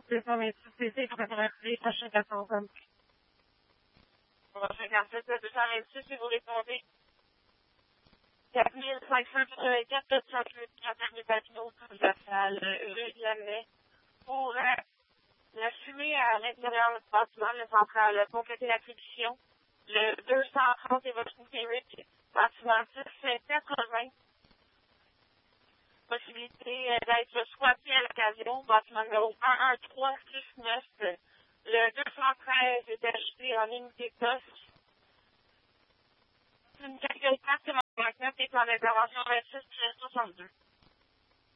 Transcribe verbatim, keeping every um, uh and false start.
deux cent vingt-six C C quatre-vingt-treize, prochain quatre cent cinquante. cinquante-sept, deux cent vingt-six, si vous répondez. quatre mille cinq cent quatre-vingt-quatre, sept cent trente-huit bâtiments de la salle, rue de la Mai. Pour euh, la fumée à l'intérieur du bâtiment, le central, compléter l'attribution. Le deux cent trente et votre numérique, bâtiment six quatre-vingts. Possibilité euh, d'être squatté à l'occasion, bâtiment numéro un un trois six neuf. Le deux cent treize est ajouté en unité poste. Une catégorie quatre, c'est mon vingt-neuf et plan d'intervention vingt-six soixante-deux.